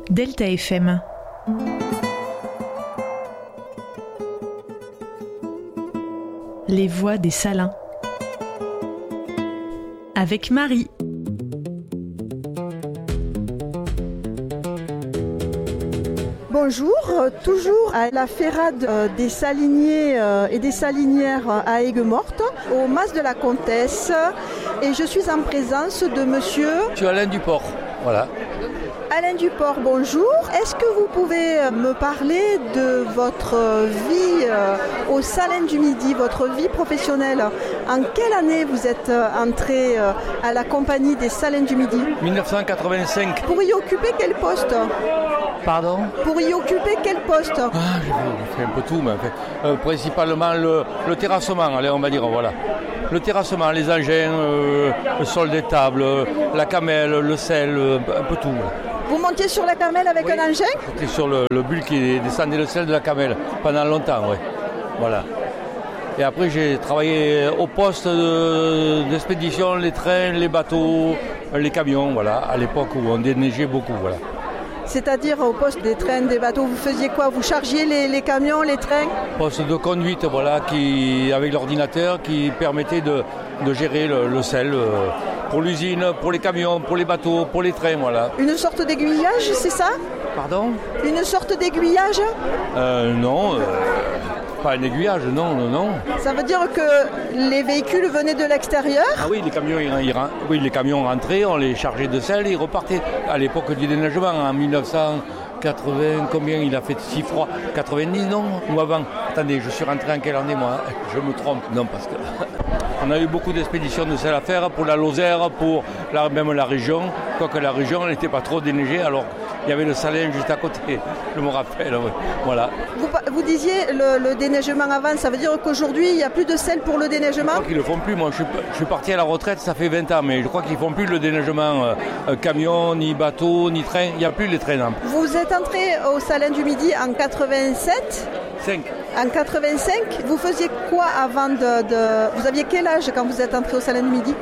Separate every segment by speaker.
Speaker 1: Delta FM. Les voix des Salins. Avec Marie.
Speaker 2: Bonjour, toujours à la Ferrade des Saliniers et des Salinières à Aigues-Mortes, au Mas de la Comtesse, et je suis en présence de monsieur
Speaker 3: Alain Duport, voilà.
Speaker 2: Alain Duport, bonjour. Est-ce que vous pouvez me parler de votre vie au Salin du Midi, votre vie professionnelle? En quelle année vous êtes entré à la compagnie des Salins du Midi?
Speaker 3: 1985.
Speaker 2: Pour y occuper quel poste?
Speaker 3: Pardon?
Speaker 2: Pour y occuper quel poste?
Speaker 3: J'ai fait un peu tout, mais principalement le terrassement, allez, on va dire, voilà. Le terrassement, les engins, le sol des tables, la camelle, le sel, un peu tout.
Speaker 2: Vous montiez sur la camelle avec un engin?
Speaker 3: J'étais sur le bulle qui descendait le sel de la camelle pendant longtemps, oui. Voilà. Et après, j'ai travaillé au poste d'expédition, les trains, les bateaux, les camions, voilà, à l'époque où on déneigeait beaucoup, voilà.
Speaker 2: C'est-à-dire au poste des trains, des bateaux, vous faisiez quoi? Vous chargiez les camions, les trains?
Speaker 3: Poste de conduite, voilà, avec l'ordinateur qui permettait de gérer le sel pour l'usine, pour les camions, pour les bateaux, pour les trains, voilà.
Speaker 2: Une sorte d'aiguillage, c'est ça?
Speaker 3: Pardon?
Speaker 2: Une sorte d'aiguillage?
Speaker 3: Non, pas un aiguillage, non. Ça
Speaker 2: veut dire que les véhicules venaient de l'extérieur?
Speaker 3: Ah oui, les camions rentraient, on les chargeait de sel et ils repartaient. À l'époque du déneigement, en 1980, combien il a fait si froid? 90, non? Ou avant? Attendez, je suis rentré en quelle année, moi? Je me trompe. Non, parce que on a eu beaucoup d'expéditions de sel à faire pour la Lozère, pour même la région. Quoique la région n'était pas trop déneigée, alors il y avait le Salin juste à côté, je me rappelle, oui. Voilà.
Speaker 2: Vous disiez le déneigement avant, ça veut dire qu'aujourd'hui, il n'y a plus de sel pour le déneigement?
Speaker 3: Je crois qu'ils ne le font plus. Moi, je suis parti à la retraite, ça fait 20 ans, mais je crois qu'ils ne font plus le déneigement camion, ni bateau, ni train. Il n'y a plus les trains.
Speaker 2: Vous êtes entré au Salin du Midi en 87 ?
Speaker 3: 5.
Speaker 2: En 85, vous faisiez quoi avant Vous aviez quel âge quand vous êtes entré au Salin du Midi?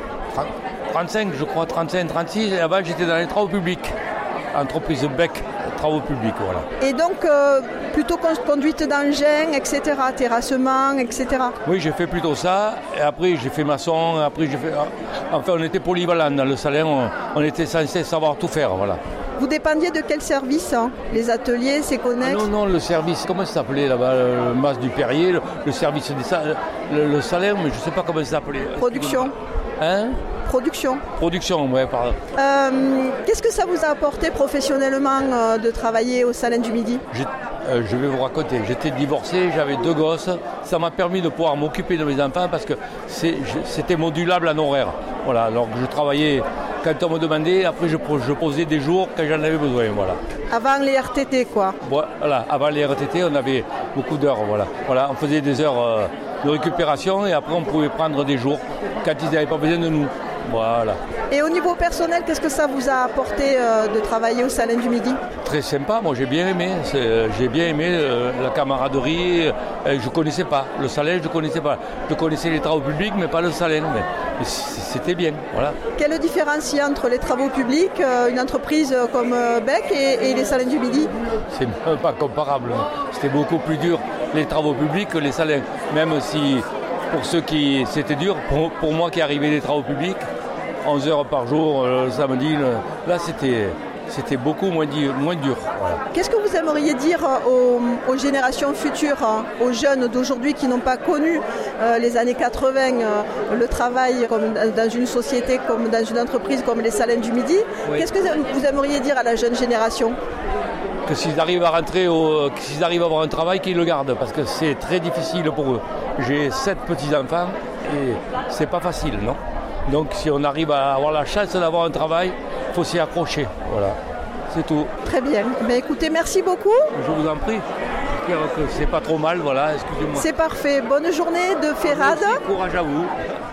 Speaker 3: 35, je crois, 35, 36. Et avant, j'étais dans les travaux publics. Entreprise Bec, travaux publics, voilà. Et
Speaker 2: donc, plutôt conduite d'engins, etc., terrassement, etc.
Speaker 3: Oui, j'ai fait plutôt ça. Et après, j'ai fait maçon. Après, enfin, on était polyvalent dans le Salin. On était censé savoir tout faire, voilà.
Speaker 2: Vous dépendiez de quel service, hein? Les ateliers, c'est connexes?
Speaker 3: Non, le service, comment ça s'appelait là-bas? Le Mas du Perrier, le service le Salin, mais je ne sais pas comment ça s'appelait.
Speaker 2: Production.
Speaker 3: Hein?
Speaker 2: Production,
Speaker 3: ouais, pardon.
Speaker 2: Qu'est-ce que ça vous a apporté professionnellement de travailler au Salin du Midi?
Speaker 3: Je vais vous raconter. J'étais divorcé, j'avais 2 gosses. Ça m'a permis de pouvoir m'occuper de mes enfants parce que c'était modulable en horaire. Voilà, alors que je travaillais quand on me demandait, après je posais des jours quand j'en avais besoin. Voilà.
Speaker 2: Avant les RTT, quoi.
Speaker 3: Voilà, avant les RTT, on avait beaucoup d'heures. Voilà, on faisait des heures de récupération et après on pouvait prendre des jours quand ils n'avaient pas besoin de nous. Voilà.
Speaker 2: Et au niveau personnel, qu'est-ce que ça vous a apporté de travailler au Salin du Midi?
Speaker 3: Très sympa, moi j'ai bien aimé. J'ai bien aimé la camaraderie. Je ne connaissais pas le Salin, je ne connaissais pas. Je connaissais les travaux publics, mais pas le Salin. Mais c'était bien, voilà.
Speaker 2: Quelle différence il y a entre les travaux publics, une entreprise comme Bec et les Salins du Midi?
Speaker 3: C'est même pas comparable. C'était beaucoup plus dur les travaux publics que les Salins. Même si pour ceux qui c'était dur, pour moi qui arrivais des travaux publics, 11 heures par jour, le samedi, là c'était beaucoup moins dur. Voilà.
Speaker 2: Qu'est-ce que vous aimeriez dire aux générations futures, aux jeunes d'aujourd'hui qui n'ont pas connu les années 80, le travail comme dans une société, comme dans une entreprise comme les Salins du Midi? Oui. Qu'est-ce que vous aimeriez dire à la jeune génération?
Speaker 3: Que s'ils arrivent à s'ils arrivent à avoir un travail, qu'ils le gardent, parce que c'est très difficile pour eux. J'ai 7 petits-enfants et c'est pas facile, non? Donc si on arrive à avoir la chance d'avoir un travail, il faut s'y accrocher. Voilà, c'est tout.
Speaker 2: Très bien. Écoutez, merci beaucoup.
Speaker 3: Je vous en prie. J'espère que c'est pas trop mal, voilà, excusez-moi.
Speaker 2: C'est parfait. Bonne journée de Ferrade.
Speaker 3: Courage à vous.